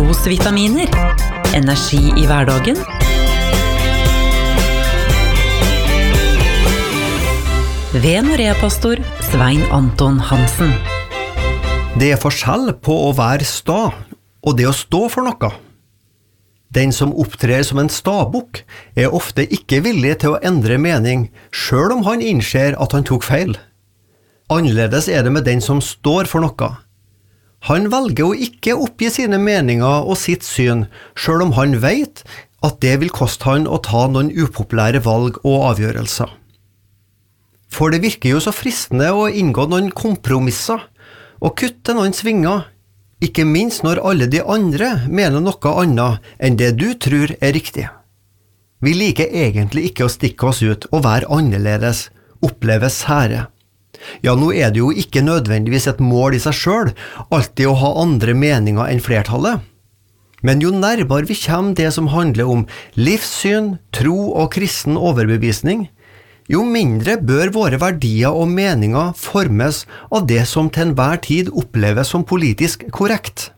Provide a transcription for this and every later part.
Trosvitaminer. Energi i hverdagen. Ved Norea-pastor Svein Anton Hansen. Det forskjell på å være sta og det å stå for noe. Den som opptrer som en stabukk ofte ikke villig til å endre mening, selv om han innser at han tok feil. Annerledes det med den som står for noe. Han velger å ikke oppgi sine meninger og sitt syn, selv om han vet at det vil koste han å ta noen upopulære valg og avgjørelser. For det virker jo så fristende å inngå noen kompromisser og kutte noen svinger, ikke minst når alle de andre mener noe annet enn det du tror riktig. Vi liker egentlig ikke å stikke oss ut og være annerledes, oppleve sære. Ja, nå det jo ikke nødvendigvis et mål i seg selv, alltid å ha andre meninger enn flertallet. Men jo nærmere vi kommer det som handler om livssyn, tro og kristen overbevisning, jo mindre bør våre verdier og meninger formes av det som til enhver tid oppleves som politisk korrekt.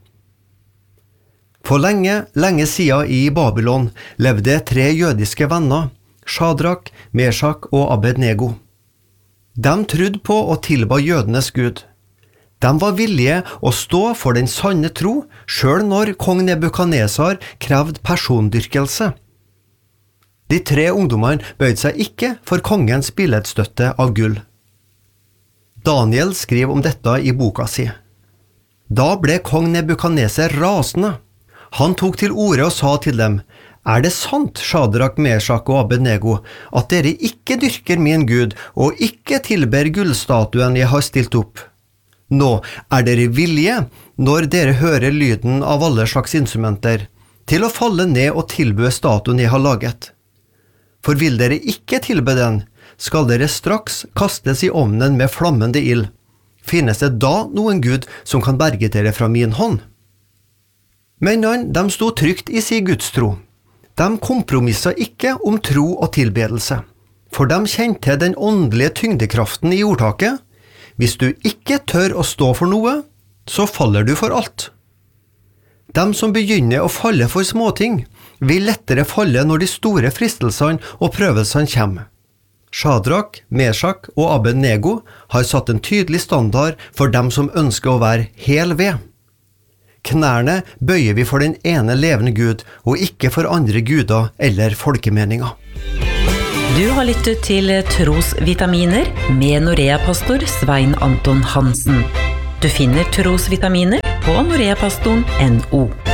For lenge siden i Babylon levde 3 jødiske venner, Shadrak, Meshach og Abednego. De trodde på å tilba jødenes Gud. De var villige å stå for den sanne tro, selv når kong Nebukadnesar krevde persondyrkelse. De 3 ungdommene bøyde seg ikke for kongens billedstøtte av gull. Daniel skriver om dette i boka si. Da ble kong Nebukadnesar rasende. Han tok til orde og sa til dem, det sant, Shadrak, Meshach og Abednego, at dere ikke dyrker min Gud og ikke tilber gullstatuen jeg har stilt opp? Nå dere villige, når dere hører lyden av alle slags instrumenter, til å falle ned og tilbe statuen jeg har laget. For vil dere ikke tilbe den, skal dere straks kastes i ovnen med flammende ild. Finnes det da noen Gud som kan berge dere fra min hånd? Mennene, de sto trygt i sin gudstro. De kompromisset ikke om tro og tilbedelse, for de kjente den åndelige tyngdekraften i ordtaket. Hvis du ikke tør å stå for noe, så faller du for alt. De som begynner å falle for småting, vil lettere falle når de store fristelsene og prøvelsene kommer. Shadrak, Meshach og Abednego har satt en tydelig standard for dem som ønsker å være hel ved. Knærne bøyer vi for den ene levende Gud, og ikke for andre guder eller folkemeninger. Du har lyttet til Trosvitaminer med Norea-pastor Svein Anton Hansen. Du finner Trosvitaminer på noreapastoren.no.